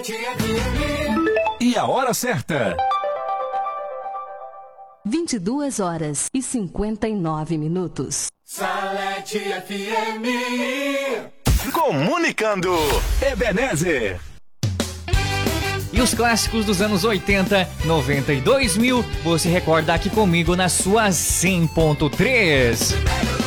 E a hora certa. 22h59. Salete FM. Comunicando. Ebenezer. E os clássicos dos anos 80, 90 e 2000, você recorda aqui comigo na sua 100.3.